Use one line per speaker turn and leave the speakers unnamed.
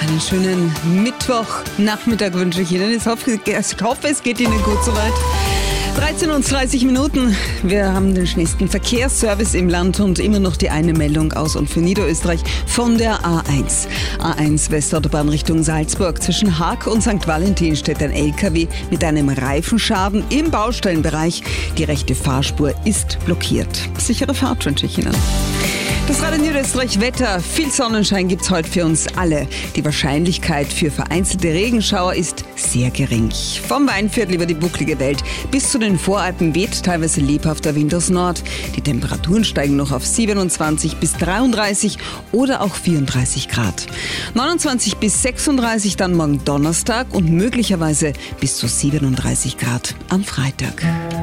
Einen schönen Mittwochnachmittag wünsche ich Ihnen. Ich hoffe, es geht Ihnen gut soweit. 13:30 Minuten. Wir haben den schnellsten Verkehrsservice im Land und immer noch die eine Meldung aus und für Niederösterreich von der A1. A1 Westautobahn Richtung Salzburg. Zwischen Haag und St. Valentin steht ein LKW mit einem Reifenschaden im Baustellenbereich. Die rechte Fahrspur ist blockiert. Sichere Fahrt wünsche ich Ihnen. Das Radio Niederösterreich Wetter. Viel Sonnenschein gibt's heute für uns alle. Die Wahrscheinlichkeit für vereinzelte Regenschauer ist sehr gering. Vom Weinviertel über die bucklige Welt bis zu den Voralpen weht teilweise lebhafter Wind aus Nord. Die Temperaturen steigen noch auf 27 bis 33 oder auch 34 Grad. 29 bis 36 dann morgen Donnerstag und möglicherweise bis zu 37 Grad am Freitag.